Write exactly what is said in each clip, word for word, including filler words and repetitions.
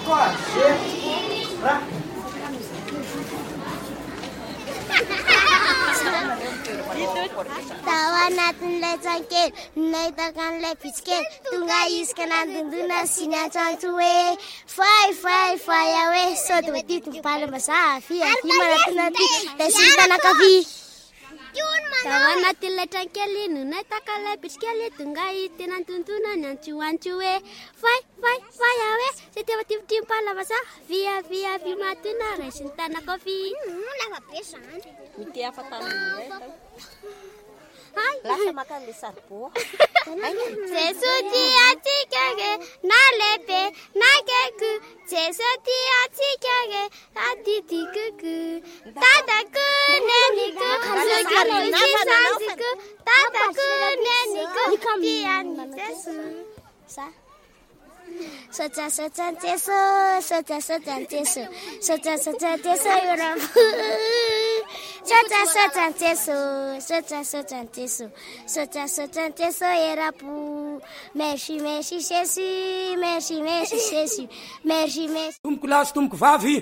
Tao anatin'ilay tsankely nahitaka an'ilay bitsikely tonga isika nandondona sy niantrantso hoe fay fay fay aho hoe sody ho ty tombompalambazaa avy avy manatona ty dia sy mitanakavy. Tao anatin'ilay trankely no nahitaka an'ilay bitsikely tonga tena nitontona niantsoantso hoe fay fay fay aho hoe sy teo timbotimpalambazaa avy avy avy matona ray sy nitanakavy. Lava be zany. Mity afatan'ilay tao. Lasa makan'ilay saribô. Jesu dia tikage na lepe na keku Jesu dia tikage atiti kuku tataku neniku sukaru jisansiku tataku neniku tiani Jesu sa Soja soja Jesu soja soja Jesu soja soja Jesu yorabu Soja soja Jesu soja soja Jesu soja soja Jesu yorabu Merci merci Jésus merci merci Jésus merci merci Tomboko lasy tomboko vavy.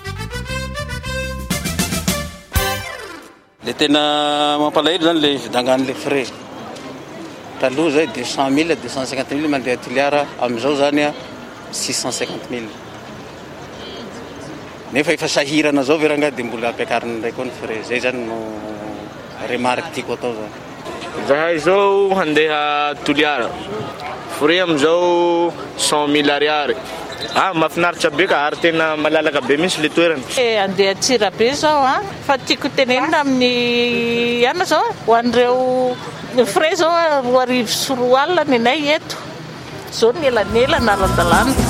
Le tena mampalahelo zany le vidangan'le frais. Taloha zay deux cent mille deux cent cinquante mille mandeha tiliara amin'izao zany a six cent cinquante mille. Nefa efa sahirana zao veranga dia mbola ampiakarina indray koa ny frais. Zay zany no remarque tiako atao zany. Zahay zao handeha toliara frais amin'izao cent mille ariary. Ah, mahafinaritra be ka ary tena malalaka be mihitsy le toerana. Eh, andeha Antsirabe zao a fa tiako tenenina amin'ny ana zao ho an'ireo frais zao roa arivo sy roa alina ny anay eto. Zao ny elanelana ara-dalàna.